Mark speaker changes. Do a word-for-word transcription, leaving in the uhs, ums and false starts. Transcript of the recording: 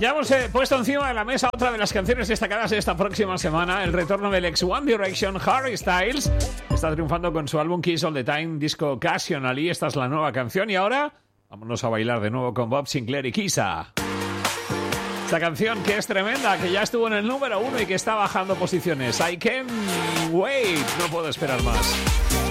Speaker 1: Ya hemos eh, puesto encima de la mesa otra de las canciones destacadas de esta próxima semana, el retorno del ex One Direction, Harry Styles. Está triunfando con su álbum Kiss All the Time, disco Occasionally. Esta es la nueva canción y ahora vámonos a bailar de nuevo con Bob Sinclair y Kisa. Esta canción que es tremenda, que ya estuvo en el número uno y que está bajando posiciones. I Can't Wait, no puedo esperar más.